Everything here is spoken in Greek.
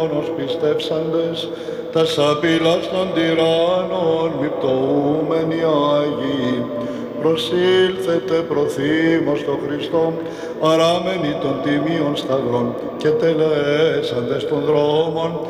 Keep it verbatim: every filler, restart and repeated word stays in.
Ως πιστεύσαντες, τα σαπίλας των τυράννων, μη πτωούμενοι Άγιοι, προσήλθετε προθύμως στο Χριστό, αράμενοι των τιμίων σταυρών και τελέσαντες των δρόμων,